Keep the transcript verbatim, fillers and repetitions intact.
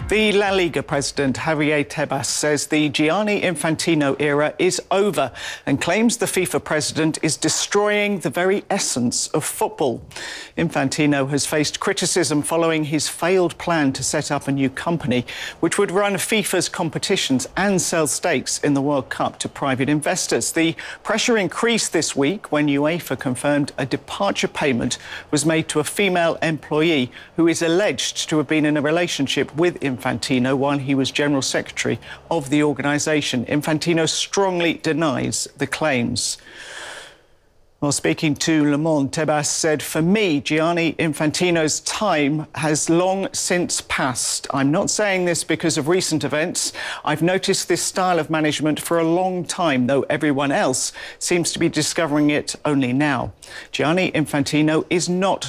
The La Liga president, Javier Tebas, says the Gianni Infantino era is over and claims the FIFA president is destroying the very essence of football. Infantino has faced criticism following his failed plan to set up a new company which would run FIFA's competitions and sell stakes in the World Cup to private investors. The pressure increased this week when UEFA confirmed a departure payment was made to a female employee who is alleged to have been in a relationship with Infantino. Infantino while he was General Secretary of the organisation. Infantino strongly denies the claims. While speaking to Le Monde, Tebas said, "For me, Gianni Infantino's time has long since passed. I'm not saying this because of recent events. I've noticed this style of management for a long time, though everyone else seems to be discovering it only now. Gianni Infantino is not